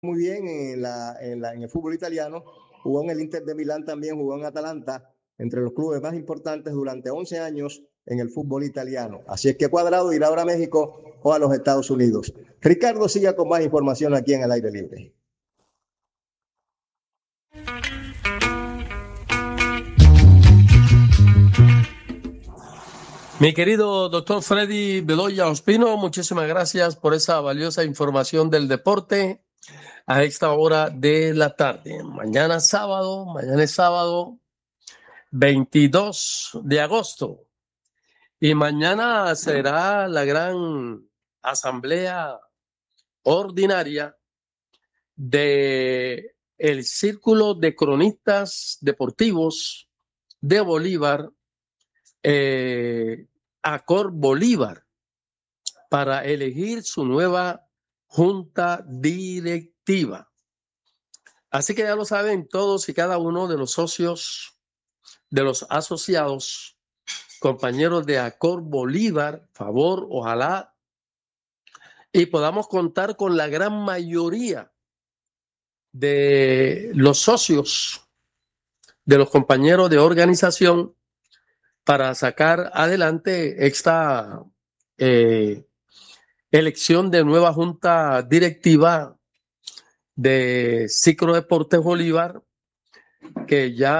muy bien en el fútbol italiano, jugó en el Inter de Milán también, jugó en Atalanta, entre los clubes más importantes durante 11 años en el fútbol italiano. Así es que Cuadrado irá ahora a México o a los Estados Unidos. Ricardo siga con más información aquí en el aire libre. Mi querido doctor Freddy Bedoya Ospino, muchísimas gracias por esa valiosa información del deporte a esta hora de la tarde. Mañana es sábado 22 de agosto y mañana será la gran asamblea ordinaria de el Círculo de Cronistas Deportivos de Bolívar, Acor Bolívar, para elegir su nueva junta directiva. Así que ya lo saben todos y cada uno de los socios, de los asociados, compañeros de Acor Bolívar, favor, ojalá, y podamos contar con la gran mayoría de los socios, de los compañeros de organización, para sacar adelante esta elección de nueva junta directiva de Ciclo Deportes Bolívar, que ya